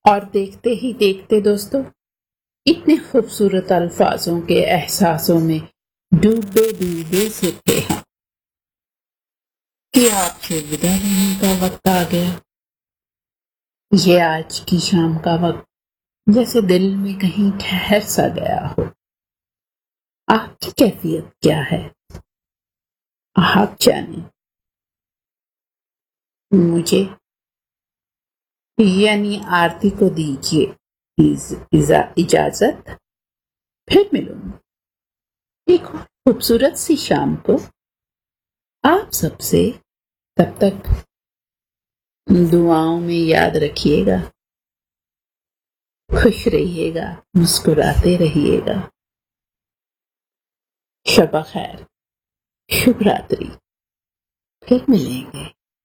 और देखते ही देखते दोस्तों इतने खूबसूरत अल्फाजों के एहसासों में डूबे डूबे से थे हम कि आपसे विदा लेने का वक्त आ गया। ये आज की शाम का वक्त जैसे दिल में कहीं ठहर सा गया हो। आपकी कैफियत क्या है आप जाने। मुझे यानी आरती को दीजिए इजाजत। फिर मिलूंगी एक और खूबसूरत सी शाम को आप सबसे। तब तक दुआओं में याद रखिएगा, खुश रहिएगा, मुस्कुराते रहिएगा। शब खैर, शुभ रात्रि। फिर मिलेंगे।